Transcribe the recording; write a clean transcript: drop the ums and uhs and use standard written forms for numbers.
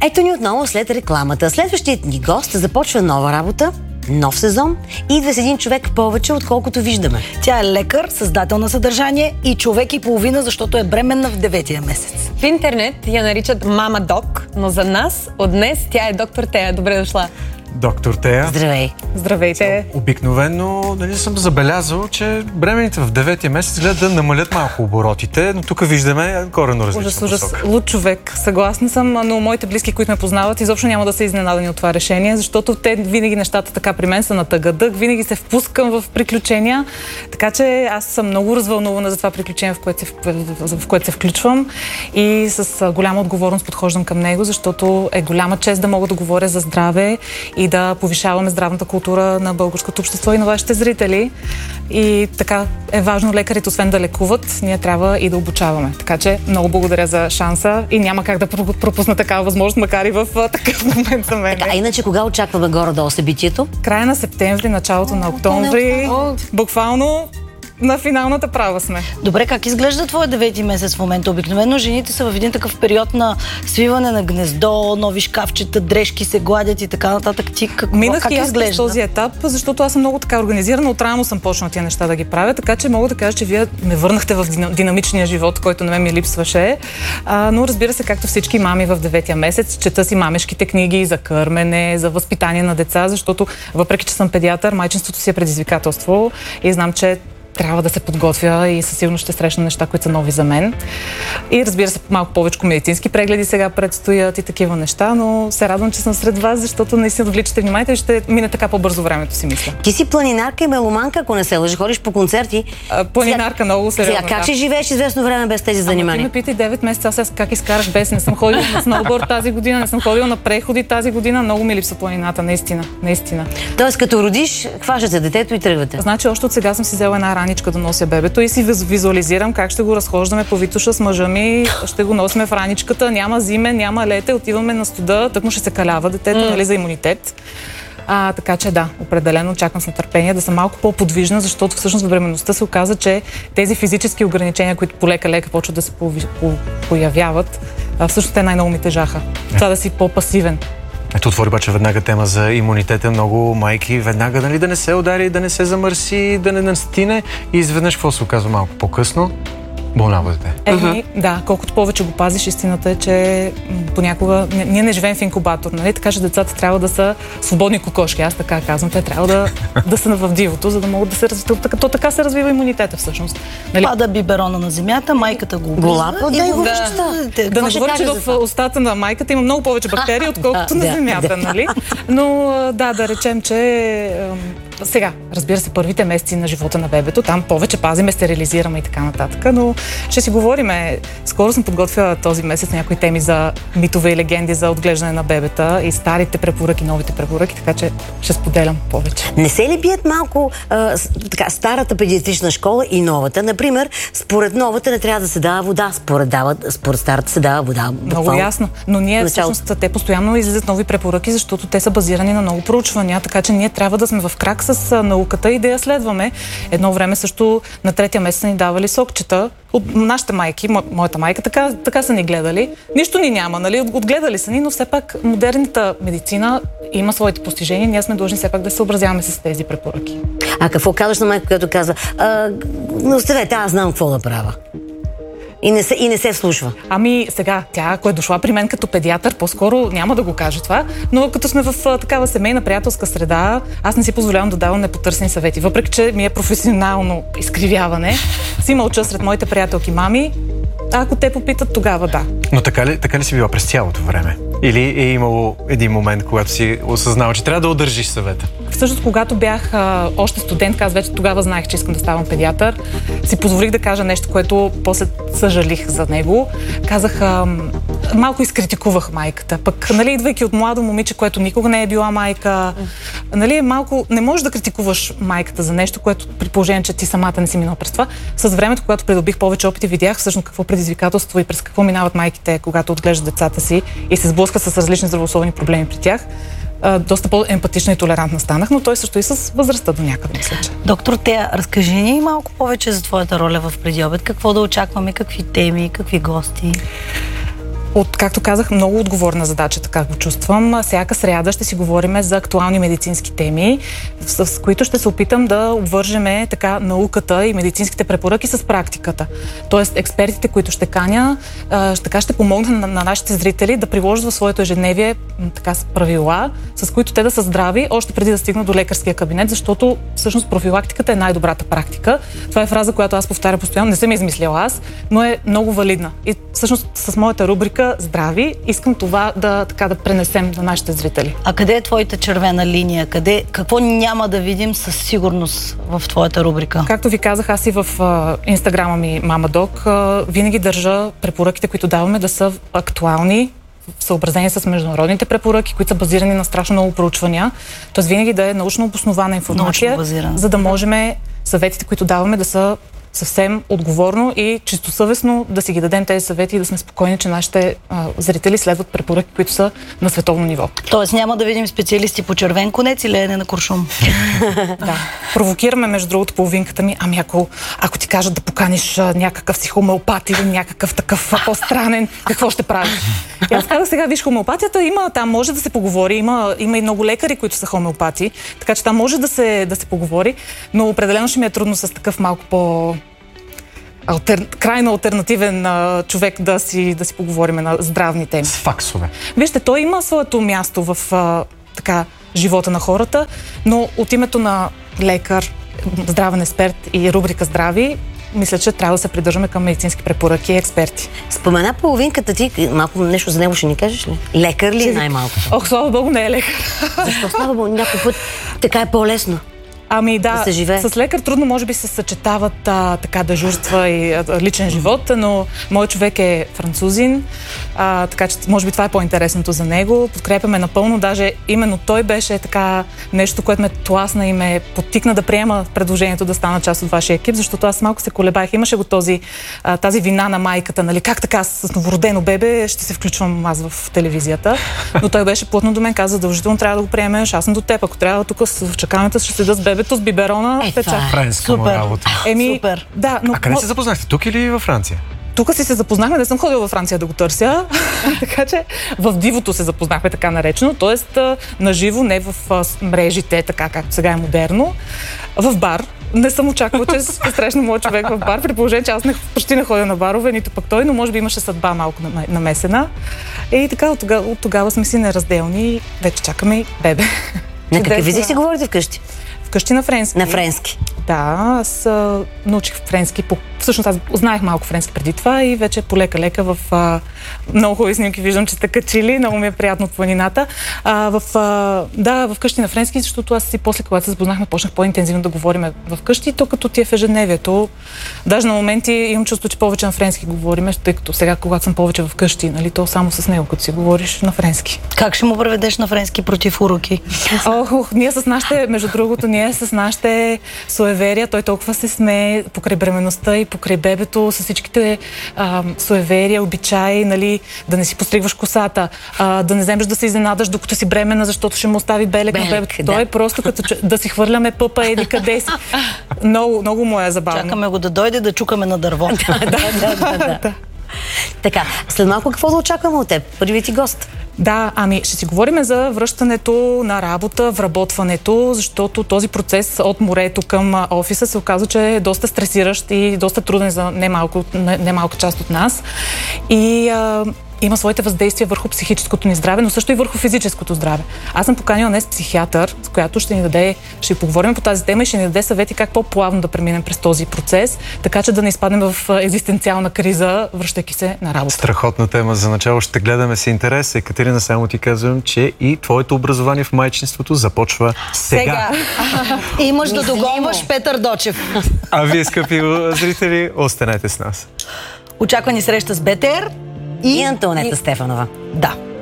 Ето ни отново след рекламата. Следващият ни гост започва нова работа, нов сезон и идва с един човек повече, отколкото виждаме. Тя е лекар, създател на съдържание и човек и половина, защото е бременна в 9-тия месец. В интернет я наричат Мама Док, но за нас от днес тя е доктор Тея. Добре дошла. Доктор Тея. Здравей. Здравейте. Обикновено съм забелязал, че бременните в 9-я месец гледат да намалят малко оборотите, но тук виждаме коренно различна посока. Луд човек. Съгласна съм, но моите близки, които ме познават, изобщо няма да са изненадани от това решение, защото те винаги нещата така при мен са на тъгъдък, винаги се впускам в приключения, така че аз съм много развълнувана за това приключение, в което се включвам и с голяма отговорност подхождам към него, защото е голяма чест да мога да говоря за здраве и да повишаваме здравната култура на българското общество и на вашите зрители. И така е важно лекарите, освен да лекуват, ние трябва и да обучаваме. Така че много благодаря за шанса и няма как да пропусна такава възможност, макар и в такъв момент за мен. Така, иначе кога очакваме горе-долу събитието? Края на септември, началото на октомври. Буквално на финалната права сме. Добре, как изглежда твоя 9-ти месец в момента? Обикновено жените са в един такъв период на свиване на гнездо, нови шкафчета, дрежки се гладят и така нататък. Ти Минах как и аз изглежда? през този етап, защото аз съм много така организирана, отрано съм почнала тия неща да ги правя, така че мога да кажа, че вие ме върнахте в динамичния живот, който на мен ми липсваше. Но разбира се, както всички мами в 9-я месец, чета си мамешките книги за кърмене, за възпитание на деца, защото въпреки, че съм педиатър, майчинството си е предизвикателство и знам, че трябва да се подготвя и със сигурност ще срещна неща, които са нови за мен. И разбира се, малко повече медицински прегледи сега предстоят и такива неща, но се радвам, че съм сред вас, защото наистина отвличате вниманието и ще мине така по-бързо времето, си мисля. Ти си планинарка и меломанка, ако не се лъжи, ходиш по концерти. Планинарка, много сериозно. Сега, как ще живееш известно време без тези занимания? Ти ме питай 9 месеца, аз как изкарах без, не съм ходила на сноуборд тази година, не съм ходила на преходи тази година, много ми липсва планината, наистина. Тоест, като родиш, хващате детето и тръгвате. Значи, още от сега съм си взела една раничка да нося бебето и си визуализирам как ще го разхождаме по Витоша с мъжа ми, ще го носим в раничката, няма зиме, няма лете, отиваме на студа, тъкмо ще се калява детето, нали, за имунитет. Така че да, определено чакам с нетърпение да съм малко по-подвижна, защото всъщност в бременността се оказа, че тези физически ограничения, които полека-лека почват да се появяват, всъщност те най-много ми тежаха. Това да си по-пасивен. Ето отвори обаче веднага тема за имунитета. Много майки веднага, нали, да не се удари, да не се замърси, да не настине и изведнъж какво се оказва малко по-късно? Болно дете. Да, колкото повече го пазиш, истината е, че понякога ние не живеем в инкубатор, нали? Така че децата трябва да са свободни кокошки. Аз така казвам, те трябва да са в дивото, за да могат да се развиват. То така се развива имунитета всъщност. Нали? Пада биберона на земята, майката го голапа, да не говоря, че в устата на майката има много повече бактерии, отколкото на земята, нали? Но да речем, че сега, разбира се, първите месеци на живота на бебето, там повече пазиме, стерилизираме и така нататък, но ще си говориме. Скоро съм подготвила този месец някои теми за митове и легенди за отглеждане на бебета и старите препоръки, новите препоръки, така че ще споделям повече. Не се ли бият малко старата педиатрична школа и новата? Например, според новата не трябва да се дава вода, според старата се дава вода. Много ясно. Но ние всъщност те постоянно излизат нови препоръки, защото те са базирани на много проучвания, така че ние трябва да сме в крак с науката и да я следваме. Едно време също на 3-я месец ни давали сокчета. От нашите майки, моята майка, така са ни гледали. Нищо ни няма, нали? Отгледали са ни, но все пак модерната медицина има своите постижения. Ние сме длъжни все пак да се съобразяваме с тези препоръки. А какво казваш на майка, която казва, но оставете, аз знам какво да правя? И не се вслушва. Ами сега, тя, ако е дошла при мен като педиатър, по-скоро няма да го каже това, но като сме в такава семейна приятелска среда, аз не си позволявам да давам непотърсени съвети. Въпреки че ми е професионално изкривяване, си мълча сред моите приятелки мами, ако те попитат, тогава да. Но така ли си била през цялото време? Или е имало един момент, когато си осъзнала, че трябва да удържиш съвета? Всъщност, когато бях още студентка, аз вече тогава знаех, че искам да ставам педиатър, си позволих да кажа нещо, което после съжалих за него. Казах, малко изкритикувах майката. Пък, нали, идвайки от младо момиче, което никога не е била майка, нали, малко не можеш да критикуваш майката за нещо, което при положение, че ти самата не си минала през това. С времето, когато придобих повече опит и видях всъщност какво предизвикателство и през какво минават майките, когато отглеждат децата си и се сблъскат с различни здравословни проблеми при тях, доста по-емпатична и толерантна станах, но той също и с възрастта до някъде, мисля, че. Доктор Тея, разкажи ни малко повече за твоята роля в Предиобед. Какво да очакваме, какви теми, какви гости? Както казах, много отговорна задача, така го чувствам. Всяка сряда ще си говорим за актуални медицински теми, с които ще се опитам да обвържеме така науката и медицинските препоръки с практиката. Тоест, експертите, които ще каня, така ще помогнат на нашите зрители да приложат в своето ежедневие така правила, с които те да са здрави, още преди да стигнат до лекарския кабинет, защото всъщност профилактиката е най-добрата практика. Това е фраза, която аз повтарям постоянно, не съм измислила аз, но е много валидна. И всъщност с моята рубрика здрави, искам това да пренесем на нашите зрители. А къде е твоята червена линия? Какво няма да видим със сигурност в твоята рубрика? Както ви казах, аз и в инстаграма ми Мама Док винаги държа препоръките, които даваме, да са актуални, съобразени с международните препоръки, които са базирани на страшно много проучвания. Тоест винаги да е научно обоснована информация, за да можем съветите, които даваме, да са съвсем отговорно и чистосъвестно да си ги дадем тези съвети и да сме спокойни, че нашите зрители следват препоръки, които са на световно ниво. Тоест няма да видим специалисти по червен конец и леене на куршум. Да. Провокираме, между другото, половинката ми. Ами ако ти кажат да поканиш някакъв си хомеопат или някакъв такъв по-странен, какво ще правиш? И аз казах сега, виж, хомеопатията там може да се поговори, има и много лекари, които са хомеопати, така че там може да се поговори, но определено ще ми е трудно с такъв малко по крайно алтернативен човек да си поговорим на здравни теми. С факсове. Вижте, той има своето място в живота на хората, но от името на лекар, здравен експерт и рубрика Здрави, мисля, че трябва да се придържаме към медицински препоръки и експерти. Спомена половинката ти, малко нещо за него ще ни кажеш ли? Лекар ли най-малко? Ох, слава Богу, не е лекар. Защо, слава Богу, някой път така е по-лесно? Ами да, с лекар трудно може би се съчетават дежурства и личен живот, но моят човек е французин, така че може би това е по-интересното за него. Подкрепяме напълно, даже именно той беше така нещо, което ме тласна и ме подтикна да приема предложението да стана част от вашия екип, защото аз малко се колебах. Имаше го тази вина на майката, нали, как така с новородено бебе ще се включвам аз в телевизията, но той беше плътно до мен, каза, задължително трябва да го приемеш, аз съм до теб, ако трябва тук в чакалнята ще седа с бебето с биберона. Френска му работа. Супер. Да, но... А къде се запознахте? Тук или във Франция? Тук си се запознахме, не съм ходила във Франция да го търся, така че в дивото се запознахме така наречено, т.е. наживо, не в мрежите, така както сега е модерно, в бар. Не съм очаквала, че се срещна моят човек в бар, при положение, че аз почти не ходя на барове, нито пък той, но може би имаше съдба малко намесена. И така от тогава сме си неразделни и вече чакаме и бебе. На какъв език си говорите вкъщи? Вкъщи на френски. На френски. Да, аз научих френски. Всъщност аз знаех малко френски преди това и вече полека-лека в много хубави снимки виждам, че сте качили. Много ми е приятно от планината. Вкъщи на френски, защото аз и после, когато се запознахме, почнах по-интензивно да говорим вкъщи, то като ти е в ежедневието. Даже на моменти имам чувство, че повече на френски говорим, тъй като сега, когато съм повече вкъщи, нали, то само с него, като си говориш на френски. Как ще му преведеш на френски против уроки? Ние с нашите, между другото, с нашите суеверия, той толкова се смее покрай бременността и покрай бебето, с всичките суеверия, обичаи, нали, да не си постригваш косата, да не вземеш да се изненадаш, докато си бременна, защото ще му остави белек на бебето. Да. Той е просто като да си хвърляме пъпа еди къде си. Много, много му е забавно. Чакаме го да дойде да чукаме на дърво. Да. Така, след малко какво да очакваме от теб? Първият ти гост. Да, ще си говорим за връщането на работа, вработването, защото този процес от морето към офиса се оказва, че е доста стресиращ и доста труден за немалка част от нас. И има своите въздействия върху психическото ни здраве, но също и върху физическото здраве. Аз съм поканила днес психиатър, с която ще поговорим по тази тема и ще ни даде съвети как по-плавно да преминем през този процес, така че да не изпаднем в екзистенциална криза, връщайки се на работа. Страхотна тема. За начало ще гледаме с интерес. Екатерина, само ти казвам, че и твоето образование в майчинството започва сега. Имаш да догонваш Петър Дочев. А вие, скъпи зрители, останете с нас. Очаква ни среща с БТР и Антонета Стефанова. Да.